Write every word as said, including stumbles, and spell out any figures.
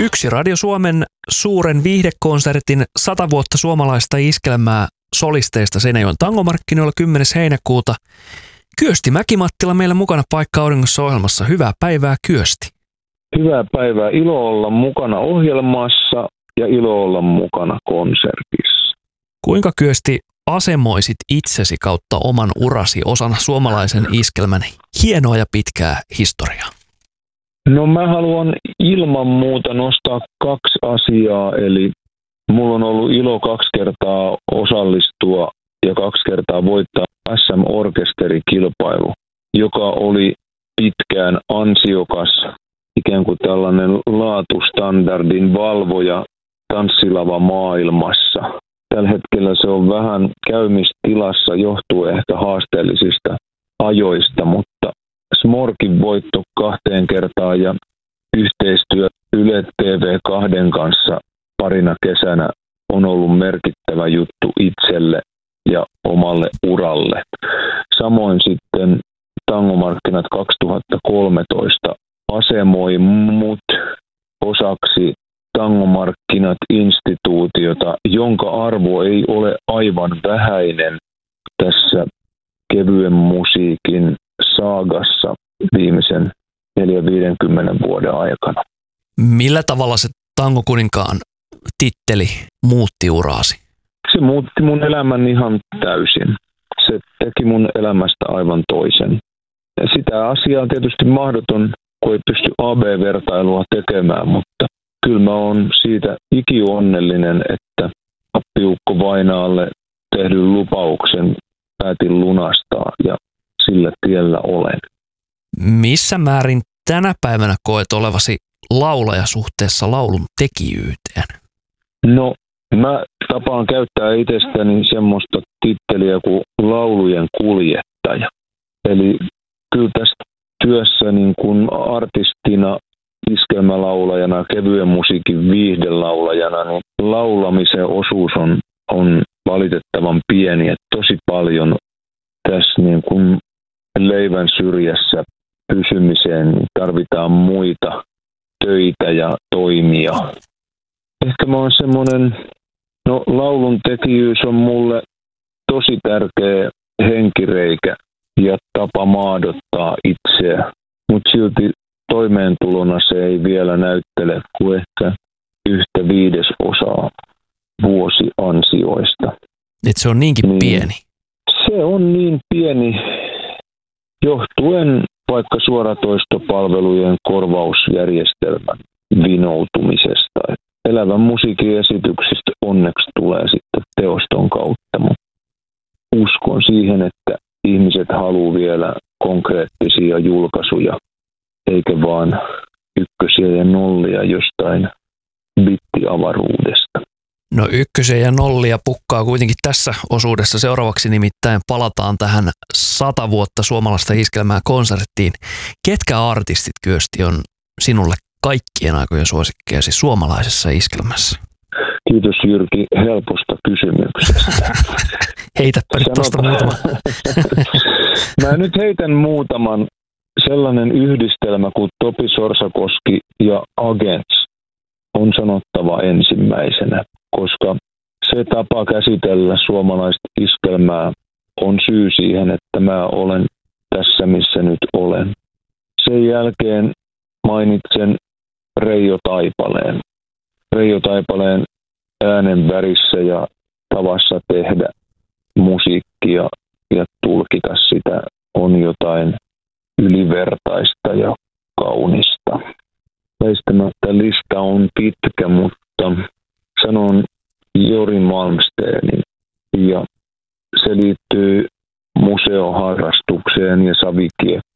Yksi Radio Suomen suuren viihdekonsertin sata vuotta suomalaista iskelmää solisteista Seinäjoen tangomarkkinoilla kymmenes heinäkuuta. Kyösti Mäki-Mattila meillä mukana Paikka auringossa -ohjelmassa. Hyvää päivää, Kyösti. Hyvää päivää. Ilo olla mukana ohjelmassa ja ilo olla mukana konsertissa. Kuinka, Kyösti, asemoisit itsesi kautta oman urasi osana suomalaisen iskelmän hienoa ja pitkää historiaa? No mä haluan ilman muuta nostaa kaksi asiaa, eli mulla on ollut ilo kaksi kertaa osallistua ja kaksi kertaa voittaa S M-orkesterikilpailu, joka oli pitkään ansiokas, ikään kuin tällainen laatustandardin valvoja tanssilava maailmassa. Tällä hetkellä se on vähän käymistilassa, johtuu ehkä haasteellisista ajoista, mutta Smorkin voitto kahteen kertaan ja yhteistyö Yle T V kaksi kanssa parina kesänä on ollut merkittävä juttu itselle ja omalle uralle. Samoin sitten Tangomarkkinat kaksituhattakolmetoista asemoi mut osaksi Tangomarkkinat-instituutiota, jonka arvo ei ole aivan vähäinen tässä kevyen musiikin saagassa viimeisen neljäkymmentä viisikymmentä vuoden aikana. Millä tavalla se tangokuninkaan titteli muutti uraasi? Se muutti mun elämän ihan täysin. Se teki mun elämästä aivan toisen. Ja sitä asiaa on tietysti mahdoton, kun ei pysty A B-vertailua tekemään, mutta kyllä mä oon siitä ikionnellinen, että Appiukko Vainaalle tehdyn lupauksen päätin lunastaa ja sillä tiellä olen. Missä määrin tänä päivänä koet olevasi laulaja suhteessa laulun tekijyyteen? No, mä tapaan käyttää itsestäni semmoista titteliä kuin laulujen kuljettaja. Eli kyllä tästä työssä niin kuin artistina, iskelmälaulajana, kevyen musiikin viihdelaulajana, niin laulamisen osuus on, on valitettavan pieni. Että tosi paljon tässä niin kuin leivän syrjässä pysymiseen tarvitaan muita töitä ja toimia. Ehkä mä oon semmoinen, no laulun tekijyys on mulle tosi tärkeä henkireikä ja tapa maadottaa itseä, mutta silti toimeentulona se ei vielä näyttele kuin ehkä yhtä viidesosaa vuosiansioista. Et se on niinkin niin, pieni? Se on niin pieni johtuen vaikka suoratoistopalvelujen korvausjärjestelmän vinoutumisesta. Elävän musiikin esityksistä onneksi tulee sitten teoston kautta, mutta uskon siihen, että ihmiset haluaa vielä konkreettisia julkaisuja, eikä vaan ykkösiä ja nollia jostain bittiavaruudesta. No ykkösiä ja nollia pukkaa kuitenkin tässä osuudessa. Seuraavaksi nimittäin palataan tähän sata vuotta suomalaista iskelmää konserttiin. Ketkä artistit, Kyösti, on sinulle kaikkien aikojen suosikkeesi suomalaisessa iskelmässä? Kiitos Jyrki helposta kysymyksestä. Heitäpä nyt tuosta muutama. Mä nyt heitän muutaman. Sellainen yhdistelmä kuin Topi Sorsakoski ja Agents on sanottava ensimmäisenä, koska se tapa käsitellä suomalaista iskelmää on syy siihen, että mä olen tässä, missä nyt olen. Sen jälkeen mainitsen Reijo Taipaleen. Reijo Taipaleen äänen värissä ja tavassa tehdä musiikkia ja tulkita sitä on jotain ylivertaista ja kaunista. Väistämättä lista on pitkä, mutta sanon Jori Malmsteenin, ja se liittyy museoharrastukseen ja savikiekkoon.